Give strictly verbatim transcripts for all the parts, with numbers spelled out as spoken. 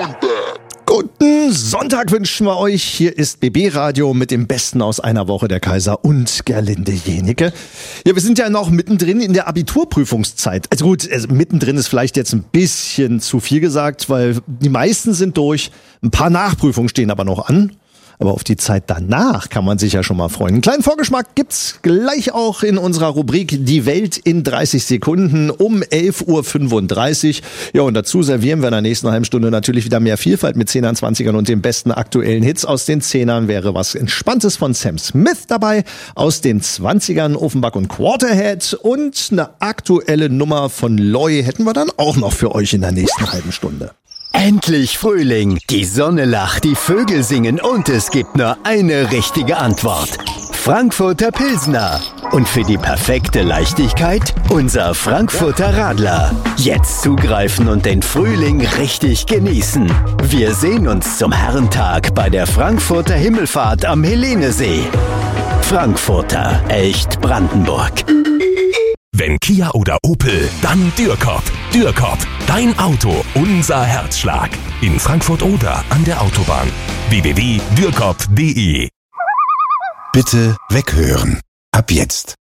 Guten Sonntag wünschen wir euch. Hier ist B B Radio mit dem Besten aus einer Woche, der Kaiser und Gerlinde Jenecke. Ja, wir sind ja noch mittendrin in der Abiturprüfungszeit. Also gut, also mittendrin ist vielleicht jetzt ein bisschen zu viel gesagt, weil die meisten sind durch. Ein paar Nachprüfungen stehen aber noch an. Aber auf die Zeit danach kann man sich ja schon mal freuen. Einen kleinen Vorgeschmack gibt's gleich auch in unserer Rubrik Die Welt in dreißig Sekunden um elf Uhr fünfunddreißig. Ja, und dazu servieren wir in der nächsten halben Stunde natürlich wieder mehr Vielfalt mit Zehnern, Zwanzigern und den besten aktuellen Hits. Aus den Zehnern wäre was Entspanntes von Sam Smith dabei. Aus den Zwanzigern Offenbach und Quarterhead. Und eine aktuelle Nummer von Loy hätten wir dann auch noch für euch in der nächsten halben Stunde. Endlich Frühling, die Sonne lacht, die Vögel singen und es gibt nur eine richtige Antwort. Frankfurter Pilsner. Und für die perfekte Leichtigkeit unser Frankfurter Radler. Jetzt zugreifen und den Frühling richtig genießen. Wir sehen uns zum Herrentag bei der Frankfurter Himmelfahrt am Helenesee. Frankfurter, echt Brandenburg. Wenn Kia oder Opel, dann Dürkop. Dürkop, dein Auto, unser Herzschlag. In Frankfurt-Oder an der Autobahn. w w w punkt dürkop punkt d e. Bitte weghören. Ab jetzt.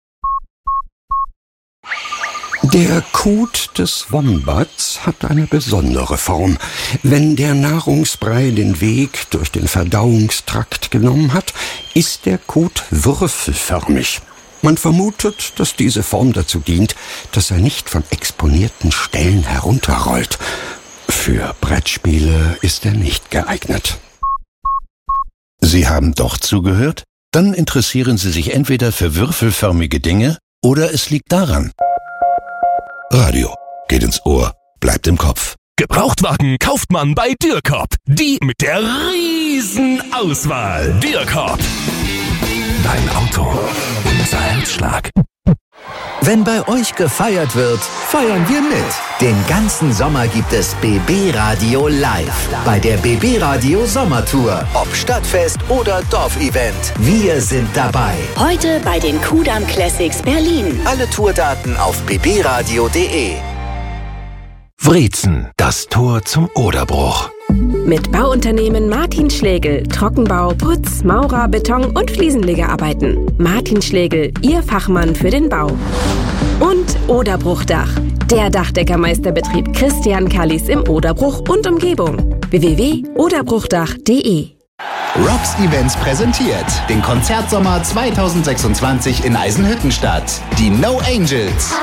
Der Kot des Wombats hat eine besondere Form. Wenn der Nahrungsbrei den Weg durch den Verdauungstrakt genommen hat, ist der Kot würfelförmig. Man vermutet, dass diese Form dazu dient, dass er nicht von exponierten Stellen herunterrollt. Für Brettspiele ist er nicht geeignet. Sie haben doch zugehört? Dann interessieren Sie sich entweder für würfelförmige Dinge oder es liegt daran. Radio geht ins Ohr, bleibt im Kopf. Gebrauchtwagen kauft man bei Dürkop. Die mit der riesen Auswahl. Dürkop. Dein Auto, unser Herzschlag. Wenn bei euch gefeiert wird, feiern wir mit. Den ganzen Sommer gibt es B B Radio live. Bei der B B Radio Sommertour. Ob Stadtfest oder Dorfevent. Wir sind dabei. Heute bei den Kudamm Classics Berlin. Alle Tourdaten auf b b radio punkt d e. Wrezen, das Tor zum Oderbruch. Mit Bauunternehmen Martin Schlegel. Trockenbau, Putz, Maurer, Beton und Fliesenlegerarbeiten. Martin Schlegel, Ihr Fachmann für den Bau. Und Oderbruchdach. Der Dachdeckermeisterbetrieb Christian Kallis im Oderbruch und Umgebung. w w w punkt oderbruchdach punkt d e. Rocks Events präsentiert den Konzertsommer zweitausendsechsundzwanzig in Eisenhüttenstadt. Die No Angels.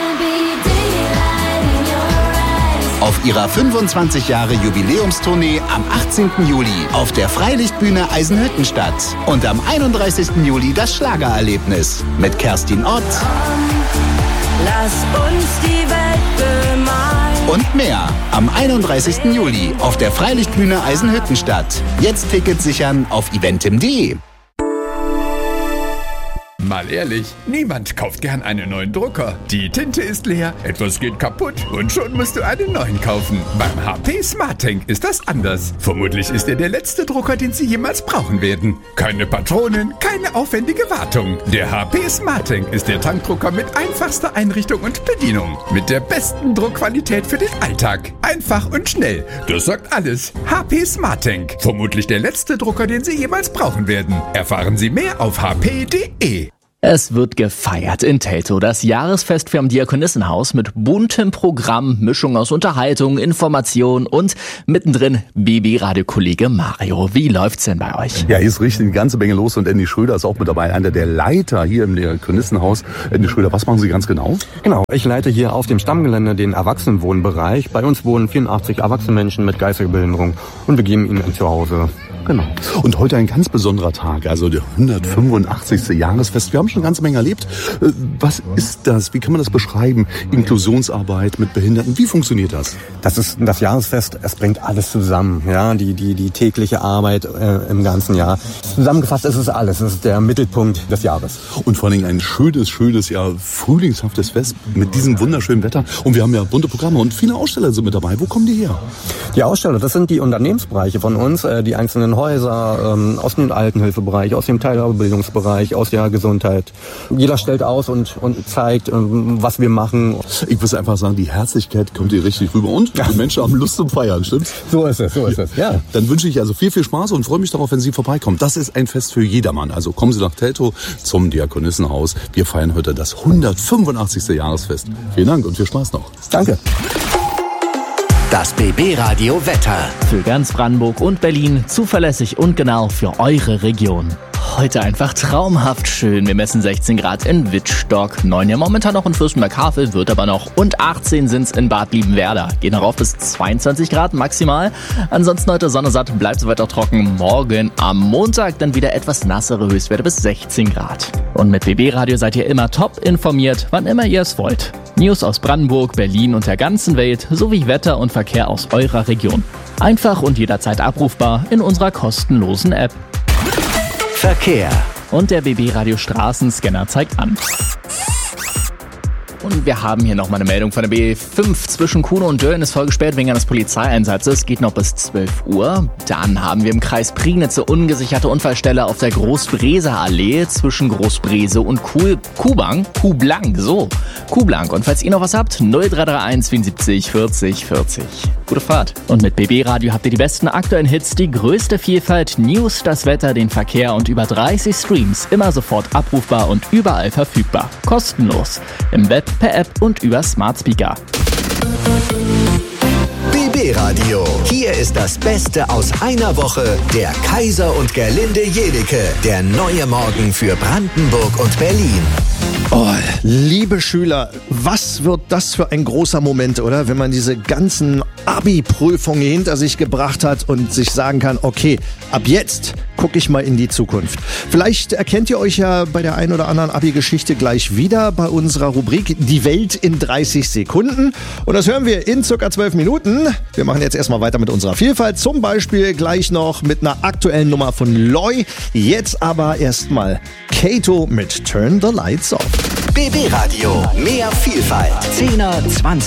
Auf ihrer fünfundzwanzig Jahre Jubiläumstournee am achtzehnten Juli auf der Freilichtbühne Eisenhüttenstadt und am einunddreißigsten Juli das Schlagererlebnis mit Kerstin Ott. Lass uns die Welt bemalen. Und mehr am einunddreißigsten Juli auf der Freilichtbühne Eisenhüttenstadt. Jetzt Tickets sichern auf eventim punkt d e. Mal ehrlich, niemand kauft gern einen neuen Drucker. Die Tinte ist leer, etwas geht kaputt und schon musst du einen neuen kaufen. Beim H P SmartTank ist das anders. Vermutlich ist er der letzte Drucker, den Sie jemals brauchen werden. Keine Patronen, keine aufwendige Wartung. Der H P SmartTank ist der Tankdrucker mit einfachster Einrichtung und Bedienung. Mit der besten Druckqualität für den Alltag. Einfach und schnell. Das sagt alles. H P SmartTank. Vermutlich der letzte Drucker, den Sie jemals brauchen werden. Erfahren Sie mehr auf h p punkt d e. Es wird gefeiert in Teltow, das Jahresfest für am Diakonissenhaus mit buntem Programm, Mischung aus Unterhaltung, Information und mittendrin B B-Radio-Kollege Mario. Wie läuft's denn bei euch? Ja, hier ist richtig eine ganze Menge los und Andy Schröder ist auch mit dabei, einer der Leiter hier im Diakonissenhaus. Andy Schröder, was machen Sie ganz genau? Genau, ich leite hier auf dem Stammgelände den Erwachsenenwohnbereich. Bei uns wohnen vierundachtzig erwachsene Menschen mit geistiger Behinderung und wir geben ihnen ein Zuhause. Genau. Und heute ein ganz besonderer Tag, also der hundertfünfundachtzigste Jahresfest. Wir haben schon eine ganze Menge erlebt. Was ist das? Wie kann man das beschreiben? Inklusionsarbeit mit Behinderten. Wie funktioniert das? Das ist das Jahresfest. Es bringt alles zusammen. Ja, die, die, die tägliche Arbeit äh, im ganzen Jahr. Zusammengefasst ist es alles. Es ist der Mittelpunkt des Jahres. Und vor allen Dingen ein schönes, schönes, ja, frühlingshaftes Fest mit diesem wunderschönen Wetter. Und wir haben ja bunte Programme und viele Aussteller sind mit dabei. Wo kommen die her? Die Aussteller, das sind die Unternehmensbereiche von uns, äh, die einzelnen Häuser, ähm, aus dem Altenhilfebereich, aus dem Teilhabebildungsbereich, aus der Gesundheit. Jeder stellt aus und, und zeigt, ähm, was wir machen. Ich muss einfach sagen, die Herzlichkeit kommt hier richtig rüber und die Menschen haben Lust zum Feiern, stimmt's? So ist es, so ist es, ja. Dann wünsche ich also viel, viel Spaß und freue mich darauf, wenn Sie vorbeikommen. Das ist ein Fest für jedermann. Also kommen Sie nach Teltow zum Diakonissenhaus. Wir feiern heute das hundertfünfundachtzigste Jahresfest. Vielen Dank und viel Spaß noch. Danke. Das B B-Radio Wetter. Für ganz Brandenburg und Berlin zuverlässig und genau für eure Region. Heute einfach traumhaft schön. Wir messen sechzehn Grad in Wittstock, neun ja momentan noch in Fürstenberg-Havel, wird aber noch, und achtzehn sind's in Bad Liebenwerda. Geht noch auf bis zweiundzwanzig Grad maximal. Ansonsten heute Sonne satt, bleibt so weiter trocken. Morgen am Montag dann wieder etwas nassere Höchstwerte bis sechzehn Grad. Und mit B B-Radio seid ihr immer top informiert, wann immer ihr es wollt. News aus Brandenburg, Berlin und der ganzen Welt sowie Wetter und Verkehr aus eurer Region. Einfach und jederzeit abrufbar in unserer kostenlosen App. Verkehr. Und der B B-Radio Straßenscanner zeigt an. Und wir haben hier nochmal eine Meldung von der B fünf zwischen Kuno und Dölln ist voll gesperrt wegen eines Polizeieinsatzes. Geht noch bis zwölf Uhr. Dann haben wir im Kreis Prignitz eine ungesicherte Unfallstelle auf der Großbreser Allee zwischen Großbrese und Kuh, Kuhbang. Kuhblank, so. Kuhblank. Und falls ihr noch was habt, null drei drei eins vierundsiebzig vierzig vierzig. Gute Fahrt. Und mit B B-Radio habt ihr die besten aktuellen Hits, die größte Vielfalt, News, das Wetter, den Verkehr und über dreißig Streams. Immer sofort abrufbar und überall verfügbar. Kostenlos. Im Web, per App und über Smart Speaker. B B-Radio. Hier ist das Beste aus einer Woche. Der Kaiser und Gerlinde Jenike. Der neue Morgen für Brandenburg und Berlin. Oh, liebe Schüler, was wird das für ein großer Moment, oder? Wenn man diese ganzen Abi-Prüfungen hinter sich gebracht hat und sich sagen kann, okay, ab jetzt gucke ich mal in die Zukunft. Vielleicht erkennt ihr euch ja bei der ein oder anderen Abi-Geschichte gleich wieder bei unserer Rubrik Die Welt in dreißig Sekunden. Und das hören wir in circa zwölf Minuten. Wir machen jetzt erstmal weiter mit unserer Vielfalt. Zum Beispiel gleich noch mit einer aktuellen Nummer von Loy. Jetzt aber erstmal Kato mit Turn the Lights Off. B B-Radio. Mehr Vielfalt. zehner, zwanziger